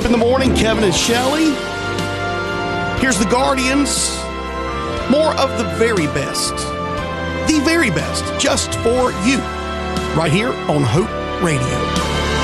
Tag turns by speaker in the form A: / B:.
A: Hope in the morning, Kevin and Shelley. Here's the Guardians. More of the very best. The very best, just for you. Right here on Hope Radio.